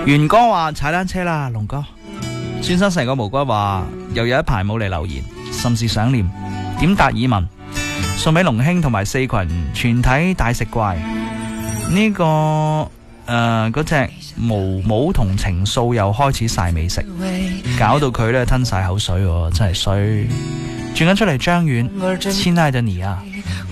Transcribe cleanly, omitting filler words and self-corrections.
元哥話踩單車啦，龍哥。先生成個無骨話又有一排冇嚟留言，甚是想念。點達爾文送俾龍兄同埋四群全體大食怪。呢、個嗰隻毛毛同情素又開始晒美食，搞到佢咧吞晒口水喎，真係衰。轉緊出嚟張遠，親愛的你啊！